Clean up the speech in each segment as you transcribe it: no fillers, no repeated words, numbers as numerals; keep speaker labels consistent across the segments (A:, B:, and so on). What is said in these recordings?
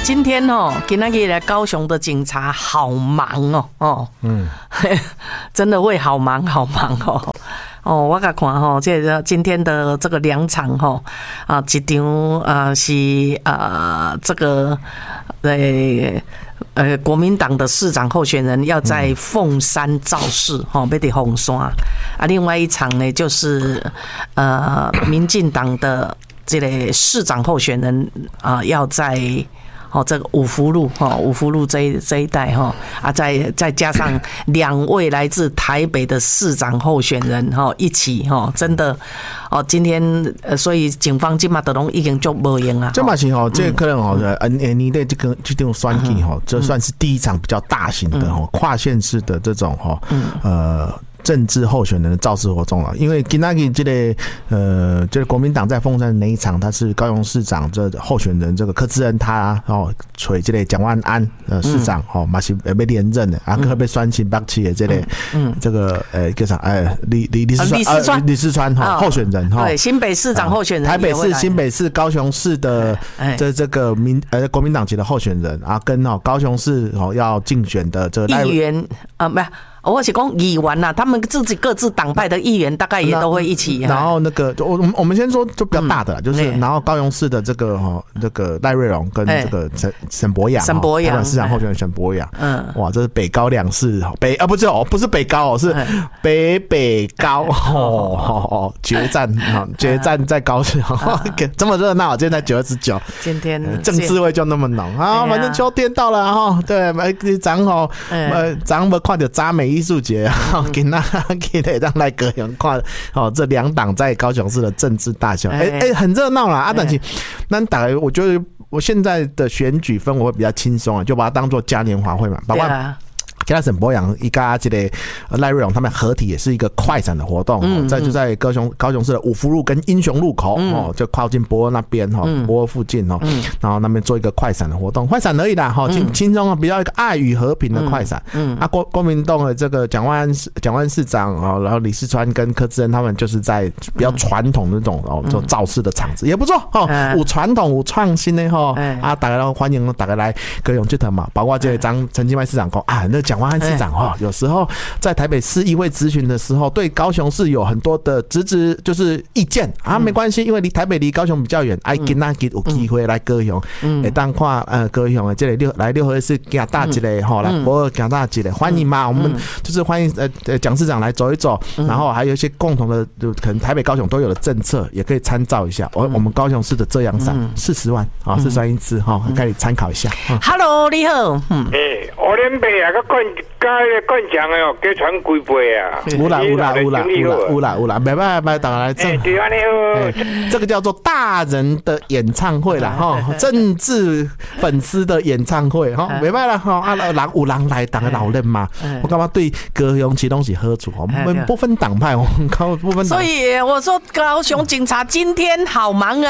A: 今天今天来高雄的警察好忙真的会好忙我甲看这个今天的这个2场一场是这个国民党的市长候选人要在凤山造势要在凤山另外一场呢就是民进党的这个市长候选人要在这个五福路这一带再加上2位来自台北的市长候选人一起真的今天所以警方今嘛都拢已经做无用啊。
B: 这嘛是这可能你的这种选举这算是第一场比较大型的跨县市的这种政治候选人的造势活动了，因为今天这个国民党在凤山的那一场，他是高雄市长这候选人这个柯志恩他找这个蒋万安市长嘛是要连任的，还被选新北市的这个叫啥李世川候选人
A: 对新北市长候选人，
B: 台北市、新北市、高雄市的这个国民党籍的候选人跟高雄市要竞选的这个
A: 议员不是。我是讲议员他们自己各自党派的议员大概也都会一起。
B: 然后那个我们先说就比较大的就是然后高雄市的这个赖瑞隆跟这个沈伯洋，台北市长候选人沈伯洋，哇，这是北高两市不是北高是北高决战在高雄这么热闹，今天才9月19，今天政治味就那么浓反正秋天到了对，咱们看到渣美艺术节给让来高雄看这2党在高雄市的政治大秀很热闹啦但是那大概我觉得我现在的选举氛围会比较轻松就把它当作嘉年华会嘛，包括其他沈伯洋一家这个赖瑞隆他们合体也是一个快闪的活动就在高雄市的五福路跟英雄路口就靠近博尔那边博尔附近然后那边做一个快闪的活动，快闪而已啦轻松比较一个爱与和平的快闪国民党的这个蒋万安市长然后李世川跟柯志恩他们就是在比较传统的那种做造势的场子也不错有传统有创新的大家欢迎大家来高雄去谈嘛，包括这个陈其迈市长讲那蒋万安市长有时候在台北市议会咨询的时候，对高雄市有很多的就是意见没关系，因为台北离高雄比较远，今天有机会来高雄，当看高雄的这个来6合市行大一个来博尔行大一个，欢迎嘛，我们就是欢迎蒋市长来走一走，然后还有一些共同的可能台北高雄都有的政策，也可以参照一下。我们高雄市的遮阳伞40万40万一支可以参考一下。
A: Hello， 你好，
C: 乌连杯灌奖给传几杯
B: 有啦，没办法，大家来这个叫做大人的演唱会啦政治粉丝的演唱会没办法有人来大家老人嘛，我干嘛对高雄其东西喝处我们不分党派，我们不分党，
A: 所以我说高雄警察今天好忙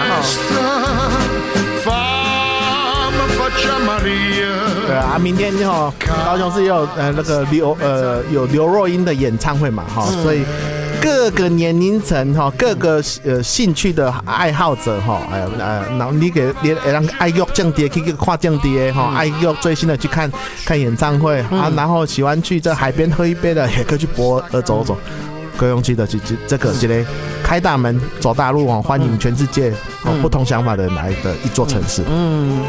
B: 对明天高雄市有那个有刘若英的演唱会嘛所以各个年龄层各个兴趣的爱好者然后你给让爱乐降跌去看降跌爱乐最新的去看演唱会然后喜欢去这海边喝一杯的也可以去博尔走走。高雄市的这个开大门走大路欢迎全世界不同想法的人来的一座城市。